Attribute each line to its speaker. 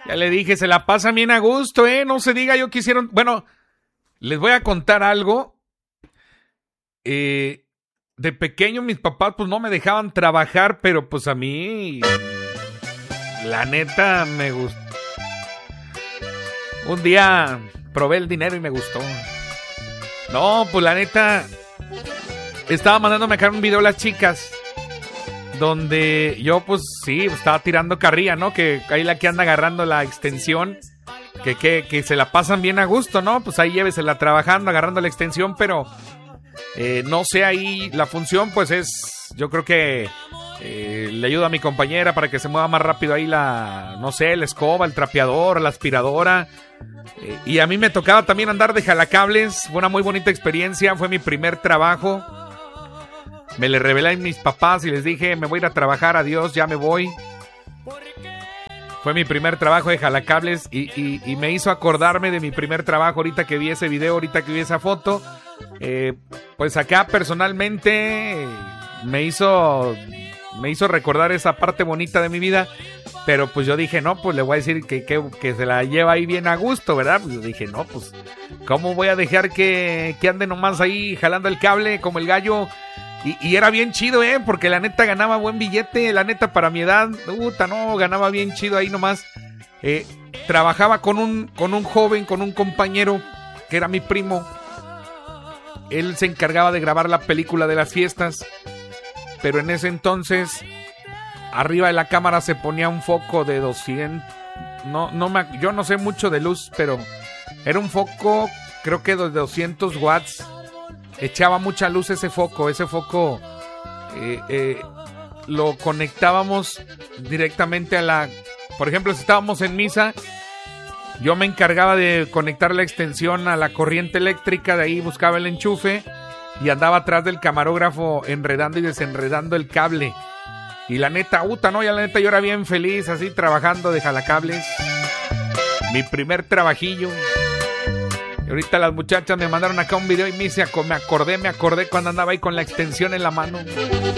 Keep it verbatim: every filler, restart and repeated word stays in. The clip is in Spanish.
Speaker 1: Ya le dije, se la pasan bien a gusto, ¿eh? No se diga yo quisieron... Bueno, les voy a contar algo. Eh, de pequeño mis papás pues no me dejaban trabajar, pero pues a mí... La neta me gustó. Un día probé el dinero y me gustó. No, pues la neta... Estaba mandándome acá un video a las chicas... Donde yo pues sí, estaba tirando carrilla, ¿no? Que ahí la que anda agarrando la extensión, que, que, que se la pasan bien a gusto, ¿no? Pues ahí llévesela trabajando, agarrando la extensión, pero eh, no sé, ahí la función pues es, yo creo que eh, le ayudo a mi compañera para que se mueva más rápido ahí la, no sé, la escoba, el trapeador, la aspiradora. Eh, y a mí me tocaba también andar de jalacables, fue una muy bonita experiencia, fue mi primer trabajo. Me le revelé a mis papás y les dije, me voy a ir a trabajar, adiós, ya me voy. Fue mi primer trabajo de jalacables y, y, y me hizo acordarme de mi primer trabajo ahorita que vi ese video, ahorita que vi esa foto. Eh, pues acá personalmente me hizo, me hizo recordar esa parte bonita de mi vida. Pero pues yo dije, no, pues le voy a decir que, que, que se la lleva ahí bien a gusto, ¿verdad? Pues yo dije, no, pues, ¿cómo voy a dejar que, que ande nomás ahí jalando el cable como el gallo? Y, y era bien chido, ¿eh? Porque la neta ganaba buen billete. La neta para mi edad, puta, no, ganaba bien chido ahí nomás. Eh, trabajaba con un, con un joven, con un compañero, que era mi primo. Él se encargaba de grabar la película de las fiestas. Pero en ese entonces, arriba de la cámara se ponía un foco de doscientos. No, no me, yo no sé mucho de luz, pero era un foco, creo que de doscientos watts. Echaba mucha luz ese foco, ese foco eh, eh, lo conectábamos directamente a la... Por ejemplo, si estábamos en misa, yo me encargaba de conectar la extensión a la corriente eléctrica, de ahí buscaba el enchufe y andaba atrás del camarógrafo enredando y desenredando el cable. Y la neta, puta, no, ya la neta yo era bien feliz así trabajando de jalacables. Mi primer trabajillo. Y ahorita las muchachas me mandaron acá un video y me, hice, me acordé, me acordé cuando andaba ahí con la extensión en la mano.